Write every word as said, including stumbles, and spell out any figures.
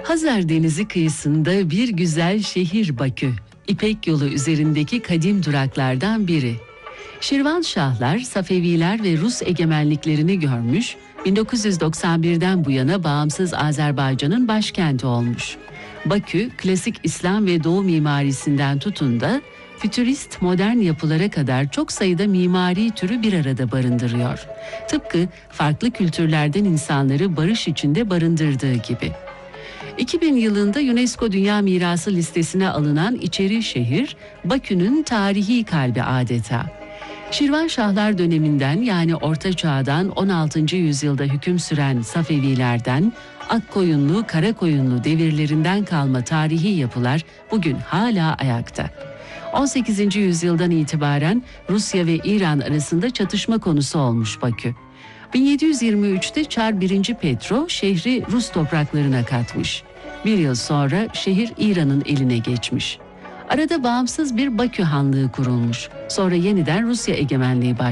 Hazar Denizi kıyısında bir güzel şehir Bakü, İpek Yolu üzerindeki kadim duraklardan biri. Şirvanşahlar, Safeviler ve Rus egemenliklerini görmüş, bin dokuz yüz doksan birden bu yana bağımsız Azerbaycan'ın başkenti olmuş. Bakü, klasik İslam ve Doğu mimarisinden tutun da fütürist modern yapılara kadar çok sayıda mimari türü bir arada barındırıyor. Tıpkı farklı kültürlerden insanları barış içinde barındırdığı gibi. iki bin yılında UNESCO Dünya Mirası listesine alınan içeri şehir, Bakü'nün tarihi kalbi adeta. Şirvanşahlar döneminden yani Orta Çağ'dan on altıncı yüzyılda hüküm süren Safevilerden, Akkoyunlu, Karakoyunlu devirlerinden kalma tarihi yapılar bugün hala ayakta. on sekizinci yüzyıldan itibaren Rusya ve İran arasında çatışma konusu olmuş Bakü. bin yedi yüz yirmi üçte Çar birinci Petro şehri Rus topraklarına katmış. Bir yıl sonra şehir İran'ın eline geçmiş. Arada bağımsız bir Bakü Hanlığı kurulmuş. Sonra yeniden Rusya egemenliği başlamış.